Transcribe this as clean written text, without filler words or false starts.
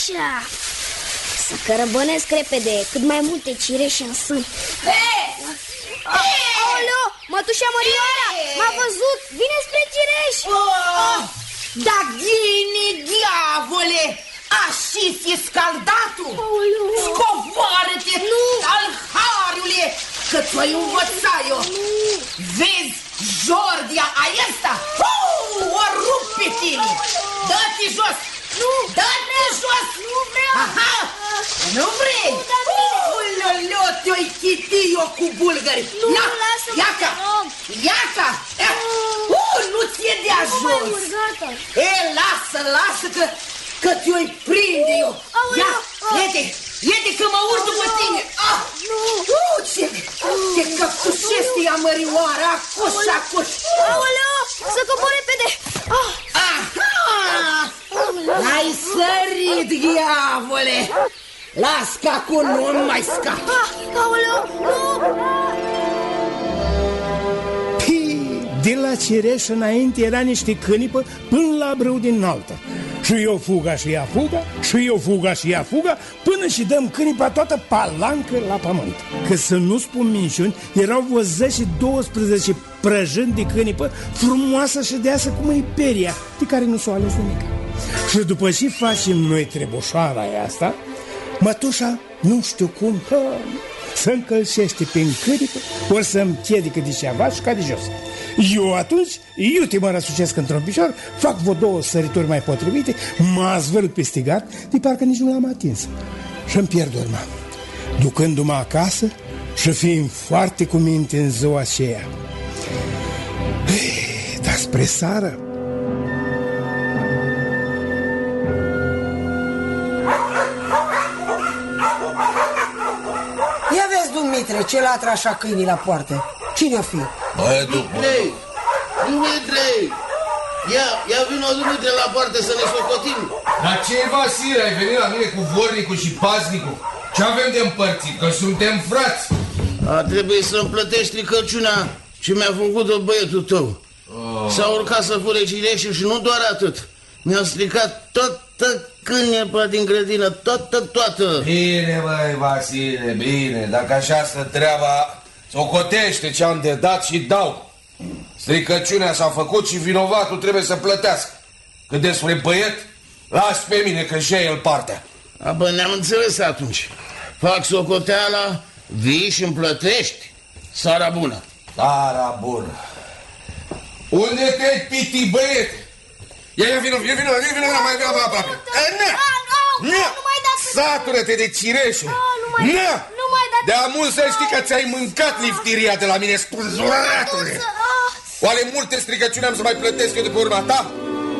Așa. Să cărăbănesc repede cât mai multe cireșe în sân. Aoleo, mătușa Mărioara, m-a văzut, vine spre cireș. Da ghine, diavole, așa fi scaldatul. Scoboară-te, alhariule, că ți-o-i învăța eu. Vezi, Jordia aesta, o rup pe tine. Dă-te jos. Nu! Dă-te jos! Nu vreau! Aha! Nu vrei? Uloleo, te-o-i chiti eu cu bulgări. Nu, na, lasă-mă, iaca! Iaca! Nu ți-e de ajuns! Lasă că te-o-i prinde eu. Ia, iete că mă urc după tine. Ce căptușește ea Mărioara, acuș. Aoleo, să cobor repede. Ai sărit, diavole! Las că acum nu mai scap. Aoleo, nu! De la cireș înainte era niște cânipă până la brâu din alta. Și eu fuga și ea fuga, și eu fuga și ea fuga, până și dăm cânipa toată palancă la pământ. Că să nu spun minciuni, erau vreo 10-12 prăjâni de cânipă, frumoasă și deasă cum e peria, de care nu s-o ales nimic. Și după ce facem noi trebușoara asta, mătușa, nu știu cum, să încălcește prin câripă, ori să-mi chiedică de ceva și ca de jos. Eu atunci, iute mă răsucesc într-un picior, fac vreo 2 sărituri mai potrivite, mă azvârl peste gard, de parcă nici nu l-am atins. Și-mi pierd urma, ducându-mă acasă și fiind foarte cu minte în ziua aceea. Dar spre seară, ia vezi, Dumitre, ce latră așa câinii la poartă. Cine-o fi? Dumitre! Ia vino, Dumitre, la poartă să ne socotim. Dar ce, Vasile, ai venit la mine cu vornicul și paznicul? Ce avem de împărțit? Că suntem frați. Trebuie să-mi plătești stricăciunea ce mi-a făcut-o băietul tău. S-a urcat să fure cireșul și nu doar atât. Mi-a stricat toată cânepa din grădină, toată. Bine, băi, Vasile, bine. Dacă așa stă treaba, socotește ce-am de dat și dau. Stricăciunea s-a făcut și vinovatul trebuie să plătească. Cât despre băiet, las pe mine că și el partea. Bă, ne-am înțeles atunci. Fac socoteala, vii și îmi plătești. Seara bună. Seara bună. Unde te-ai piti, băiete? Ia vino, mai aproape. Nu mai dați. Satură-te de cireșe. Nu mai dați. De mult să știi că ți-ai mâncat liftiria de la mine, spânzuratule. Oare multe stricăciuni am să mai plătesc eu de pe urma ta?